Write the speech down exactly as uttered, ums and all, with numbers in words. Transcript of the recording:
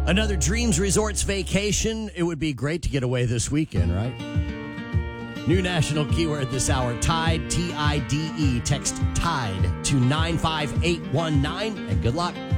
Another Dreams Resorts vacation. It would be great to get away this weekend, right? New national keyword this hour, Tide, T I D E. Text TIDE to nine five eight one nine, and good luck.